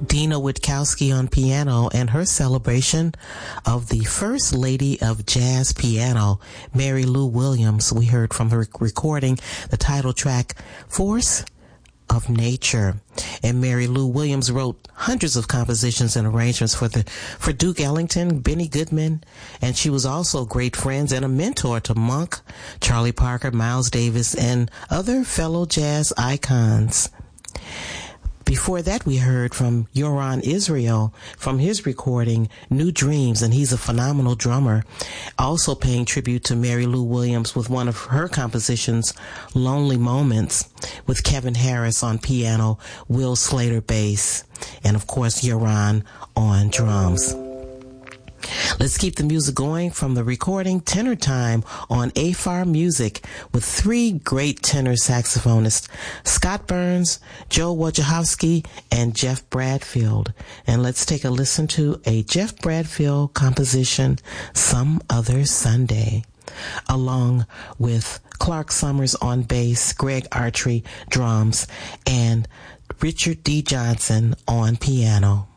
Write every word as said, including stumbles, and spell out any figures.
Dina Witkowski on piano and her celebration of the First Lady of Jazz Piano, Mary Lou Williams. We heard from her recording the title track, Force of Nature. And Mary Lou Williams wrote hundreds of compositions and arrangements for the for Duke Ellington, Benny Goodman, and she was also great friends and a mentor to Monk, Charlie Parker, Miles Davis, and other fellow jazz icons. Before that, we heard from Yoran Israel from his recording, New Dreams, and he's a phenomenal drummer. Also paying tribute to Mary Lou Williams with one of her compositions, Lonely Moments, with Kevin Harris on piano, Will Slater bass, and of course, Yoran on drums. Let's keep the music going from the recording Tenor Time on A F A R Music with three great tenor saxophonists, Scott Burns, Joe Wojciechowski, and Jeff Bradfield. And let's take a listen to a Jeff Bradfield composition, Some Other Sunday, along with Clark Summers on bass, Greg Artry drums, and Richard D. Johnson on piano.